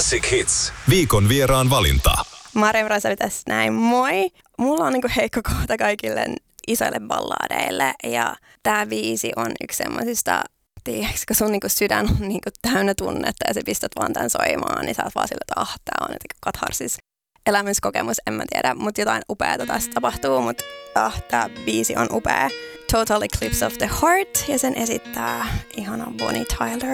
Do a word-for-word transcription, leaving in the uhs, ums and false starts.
Classic Hits. Viikon vieraan valinta. Marja Braseli tässä näin, moi! Mulla on niinku heikko kohta kaikille isoille balladeille ja tää biisi on yksi semmosista, tiiäks, kun sun niinku sydän on niinku täynnä tunnetta ja sä pistät vaan tän soimaan, niin sä oot vaan sillä, että ah, tää on jotenkin katharsis elämyskokemus, en mä tiedä, mutta jotain upeata tästä tapahtuu, mutta ah, tää biisi on upea. Total Eclipse of the Heart ja sen esittää ihana Bonnie Tyler.